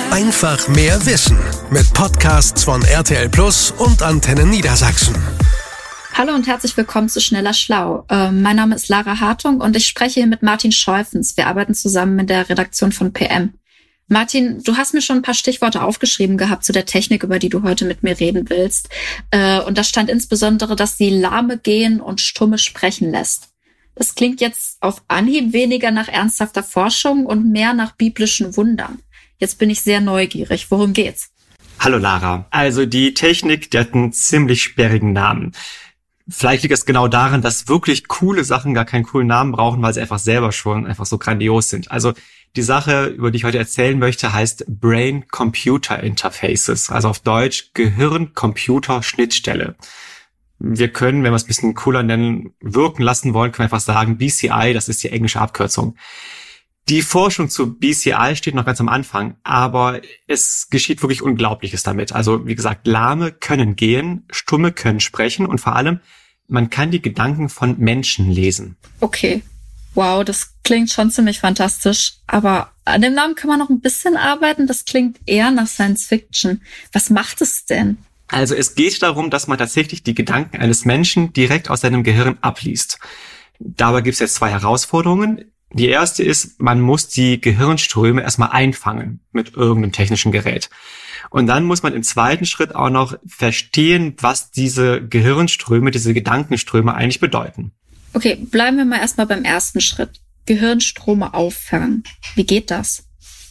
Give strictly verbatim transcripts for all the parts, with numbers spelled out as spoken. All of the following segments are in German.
Einfach mehr Wissen mit Podcasts von R T L Plus und Antenne Niedersachsen. Hallo und herzlich willkommen zu Schneller Schlau. Äh, mein Name ist Lara Hartung und ich spreche hier mit Martin Scholfens. Wir arbeiten zusammen mit der Redaktion von P M. Martin, du hast mir schon ein paar Stichworte aufgeschrieben gehabt zu der Technik, über die du heute mit mir reden willst. Äh, und da stand insbesondere, dass sie Lahme gehen und Stumme sprechen lässt. Das klingt jetzt auf Anhieb weniger nach ernsthafter Forschung und mehr nach biblischen Wundern. Jetzt bin ich sehr neugierig. Worum geht's? Hallo Lara. Also die Technik, die hat einen ziemlich sperrigen Namen. Vielleicht liegt es genau daran, dass wirklich coole Sachen gar keinen coolen Namen brauchen, weil sie einfach selber schon einfach so grandios sind. Also die Sache, über die ich heute erzählen möchte, heißt Brain-Computer Interfaces, also auf Deutsch Gehirn-Computer-Schnittstelle. Wir können, wenn wir es ein bisschen cooler nennen, wirken lassen wollen, können wir einfach sagen B C I, das ist die englische Abkürzung. Die Forschung zu B C I steht noch ganz am Anfang, aber es geschieht wirklich Unglaubliches damit. Also wie gesagt, Lahme können gehen, Stumme können sprechen und vor allem, man kann die Gedanken von Menschen lesen. Okay, wow, das klingt schon ziemlich fantastisch, aber an dem Namen kann man noch ein bisschen arbeiten. Das klingt eher nach Science Fiction. Was macht es denn? Also es geht darum, dass man tatsächlich die Gedanken eines Menschen direkt aus seinem Gehirn abliest. Dabei gibt es jetzt zwei Herausforderungen. Die erste ist, man muss die Gehirnströme erstmal einfangen mit irgendeinem technischen Gerät. Und dann muss man im zweiten Schritt auch noch verstehen, was diese Gehirnströme, diese Gedankenströme eigentlich bedeuten. Okay, bleiben wir mal erstmal beim ersten Schritt. Gehirnströme auffangen. Wie geht das?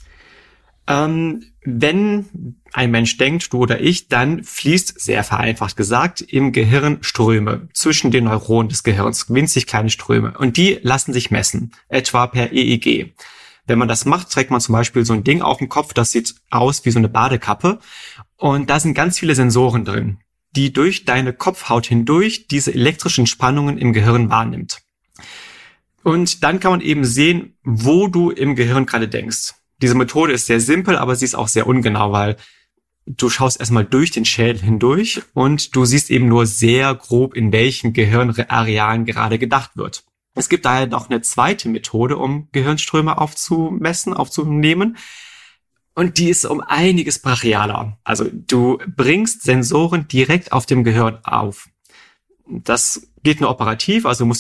Ähm, wenn ein Mensch denkt, du oder ich, dann fließt, sehr vereinfacht gesagt, im Gehirn Ströme zwischen den Neuronen des Gehirns, winzig kleine Ströme. Und die lassen sich messen, etwa per E E G. Wenn man das macht, trägt man zum Beispiel so ein Ding auf dem Kopf, das sieht aus wie so eine Badekappe. Und da sind ganz viele Sensoren drin, die durch deine Kopfhaut hindurch diese elektrischen Spannungen im Gehirn wahrnimmt. Und dann kann man eben sehen, wo du im Gehirn gerade denkst. Diese Methode ist sehr simpel, aber sie ist auch sehr ungenau, weil du schaust erstmal durch den Schädel hindurch und du siehst eben nur sehr grob, in welchen Gehirnarealen gerade gedacht wird. Es gibt daher noch eine zweite Methode, um Gehirnströme aufzumessen, aufzunehmen. Und die ist um einiges brachialer. Also du bringst Sensoren direkt auf dem Gehirn auf. Das geht nur operativ, also du musst